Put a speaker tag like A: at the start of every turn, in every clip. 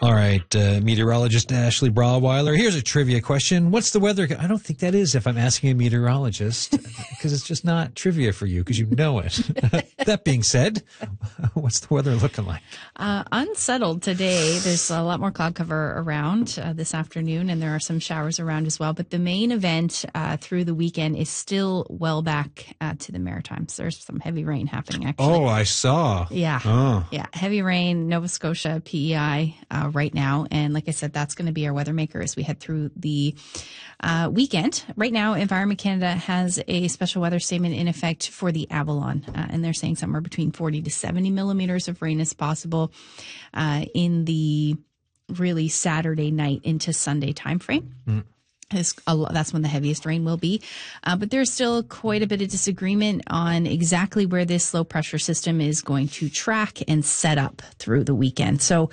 A: All right, meteorologist Ashley Brawweiler. Here's a trivia question. What's the weather? I don't think that is if I'm asking a meteorologist, because it's just not trivia for you, because you know it. That being said, what's the weather looking like?
B: Unsettled today. There's a lot more cloud cover around this afternoon, and there are some showers around as well. But the main event through the weekend is still well back to the Maritimes. There's some heavy rain happening, actually.
A: Oh, I saw.
B: Yeah.
A: Oh.
B: Yeah. Heavy rain, Nova Scotia, PEI right now. And like I said, that's going to be our weather maker as we head through the weekend. Right now, Environment Canada has a special weather statement in effect for the Avalon. And they're saying somewhere between 40 to 70 millimeters of rain is possible in the really Saturday night into Sunday timeframe. That's when the heaviest rain will be. But there's still quite a bit of disagreement on exactly where this low pressure system is going to track and set up through the weekend. So,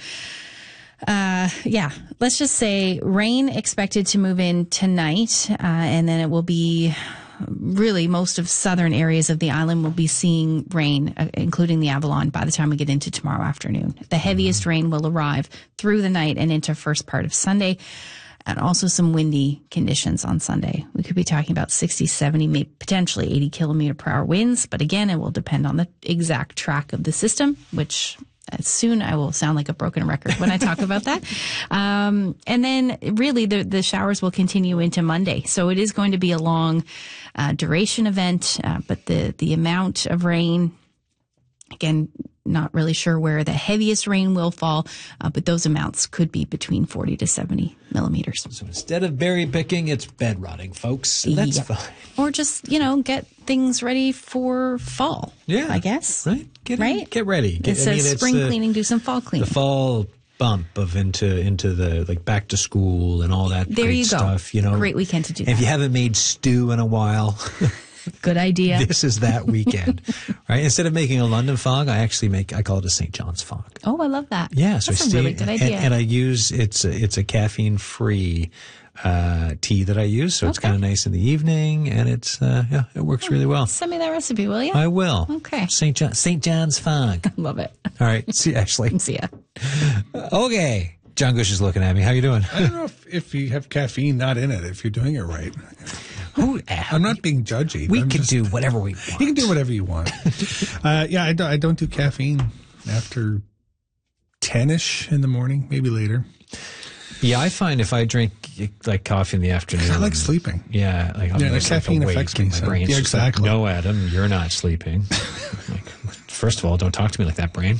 B: let's just say rain expected to move in tonight, and then it will be really most of southern areas of the island will be seeing rain, including the Avalon, by the time we get into tomorrow afternoon. The heaviest rain will arrive through the night and into first part of Sunday. And also some windy conditions on Sunday. We could be talking about 60, 70, maybe potentially 80 kilometer per hour winds. But again, it will depend on the exact track of the system, which soon I will sound like a broken record when I talk about that. And then really the showers will continue into Monday. So it is going to be a long duration event, but the amount of rain, again, not really sure where the heaviest rain will fall, but those amounts could be between 40 to 70 millimeters.
A: So instead of berry picking, it's bed rotting, folks. That's fine.
B: Or just, get things ready for fall.
A: Yeah.
B: I guess.
A: Right? Get ready.
B: It says spring cleaning, do some fall cleaning.
A: The fall bump of into the back to school and all that great stuff.
B: Great weekend to do that.
A: If you haven't made stew in a while.
B: Good idea.
A: This is that weekend, right? Instead of making a London fog, I call it a St. John's fog.
B: Oh, I love that.
A: Yeah. So
B: that's a really good idea.
A: And I use, it's a caffeine-free tea that I use. So it's kind of nice in the evening, and it works really well.
B: Send me that recipe, will you?
A: I will.
B: Okay.
A: St. John's fog.
B: Love it.
A: All right. See you, Ashley.
B: See ya.
A: Okay. John Gush is looking at me. How you doing?
C: I don't know if you have caffeine not in it, if you're doing it right. I'm not being judgy.
A: We can do whatever we want.
C: You can do whatever you want. I don't do caffeine after 10-ish in the morning, maybe later.
A: Yeah, I find if I drink like coffee in the afternoon,
C: I like sleeping.
A: Yeah,
C: caffeine affects me.
A: My brain's just
C: exactly.
A: Like, no, Adam, you're not sleeping. First of all, don't talk to me like that, brain.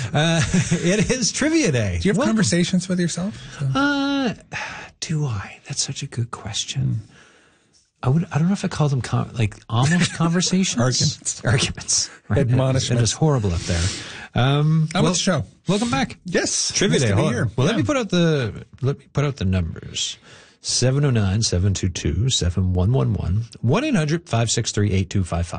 A: It is trivia day.
C: Do you have conversations with yourself?
A: Do I? That's such a good question. I don't know if I call them almost conversations. Arguments. Right?
C: Admonishments.
A: It is horrible up there.
C: What's the show?
A: Welcome back.
C: Yes.
A: Trivia day.
C: Here.
A: Well, let me put out the numbers. 709-722-7111. 1-800-563-8255.